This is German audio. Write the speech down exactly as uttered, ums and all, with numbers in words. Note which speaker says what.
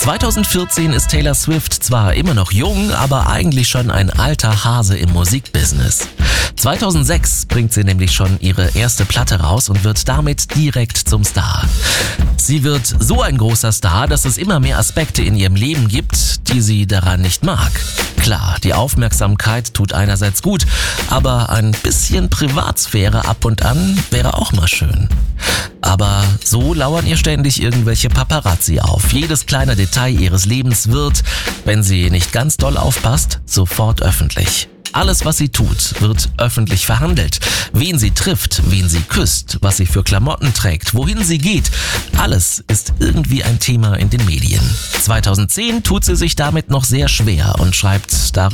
Speaker 1: zweitausendvierzehn ist Taylor Swift zwar immer noch jung, aber eigentlich schon ein alter Hase im Musikbusiness. zweitausendsechs bringt sie nämlich schon ihre erste Platte raus und wird damit direkt zum Star. Sie wird so ein großer Star, dass es immer mehr Aspekte in ihrem Leben gibt, die sie daran nicht mag. Klar, die Aufmerksamkeit tut einerseits gut, aber ein bisschen Privatsphäre ab und an wäre auch mal schön. Aber so lauern ihr ständig irgendwelche Paparazzi auf. Jedes kleine Detail ihres Lebens wird, wenn sie nicht ganz doll aufpasst, sofort öffentlich. Alles, was sie tut, wird öffentlich verhandelt. Wen sie trifft, wen sie küsst, was sie für Klamotten trägt, wohin sie geht. Alles ist irgendwie ein Thema in den Medien. zweitausendzehn tut sie sich damit noch sehr schwer und schreibt darüber